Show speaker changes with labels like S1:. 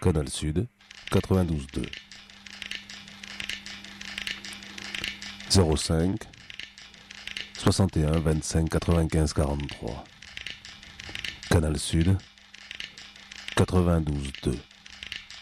S1: Canal Sud, 92.2. 05 61 25 95 43. Canal Sud, 92.2.